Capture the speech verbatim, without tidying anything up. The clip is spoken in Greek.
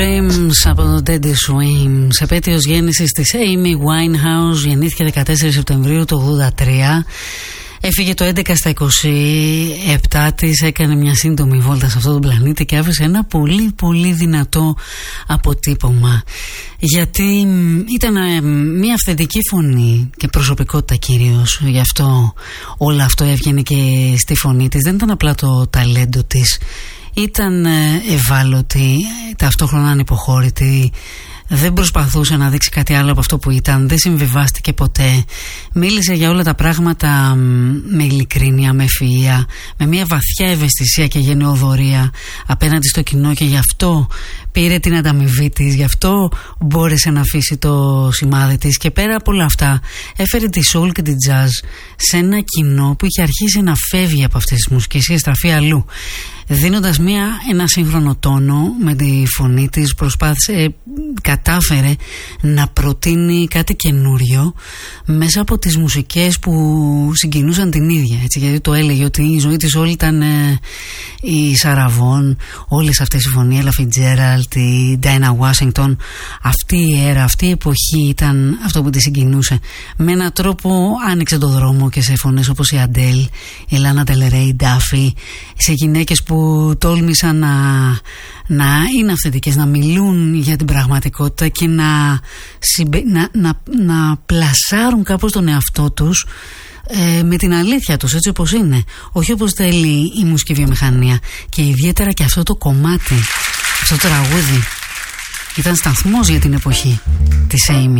Swims από το Teddy Swims, επέτειος γέννησης της Amy Winehouse, γεννήθηκε δεκατέσσερις Σεπτεμβρίου του ογδόντα τρία. Έφυγε το έντεκα στα είκοσι επτά της, έκανε μια σύντομη βόλτα σε αυτόν τον πλανήτη και άφησε ένα πολύ πολύ δυνατό αποτύπωμα. Γιατί ήταν μια αυθεντική φωνή και προσωπικότητα κυρίως. Γι' αυτό όλο αυτό έβγαινε και στη φωνή της. Δεν ήταν απλά το ταλέντο της. Ήταν ευάλωτη, ταυτόχρονα ανυποχώρητη. Δεν προσπαθούσε να δείξει κάτι άλλο από αυτό που ήταν. Δεν συμβιβάστηκε ποτέ. Μίλησε για όλα τα πράγματα με ειλικρίνεια, με ευφυΐα, με μια βαθιά ευαισθησία και γενναιοδωρία απέναντι στο κοινό, και γι' αυτό πήρε την ανταμοιβή της, γι' αυτό μπόρεσε να αφήσει το σημάδι της. Και πέρα από όλα αυτά έφερε τη soul και τη jazz σε ένα κοινό που είχε αρχίσει να φεύγει από αυτές τις μουσικές, είχε στραφεί αλλού. Δίνοντας μια, ένα σύγχρονο τόνο με τη φωνή της, προσπάθησε, κατάφερε να προτείνει κάτι καινούριο μέσα από τις μουσικές που συγκινούσαν την ίδια, έτσι, γιατί το έλεγε ότι η ζωή της όλη ήταν ε, η Σαραβών, όλες αυτές οι φωνίες, η Έλα Φιτζέραλτ, η Ντάινα Ουάσιγκτον. Αυτή η έρα, αυτή η εποχή ήταν αυτό που τη συγκινούσε. Με έναν τρόπο άνοιξε το δρόμο και σε φωνές όπως η Αντέλ, η Λάνα Τελερέι, η Ντάφι, σε γυναίκες που τόλμησαν να, να είναι αυθεντικές, να μιλούν για την πραγματικότητα και να, να, να, να πλασάρουν κάπως τον εαυτό τους ε, με την αλήθεια τους, έτσι όπως είναι, όχι όπως θέλει η μουσική βιομηχανία. Και ιδιαίτερα και αυτό το κομμάτι, αυτό το τραγούδι ήταν σταθμός για την εποχή της Amy.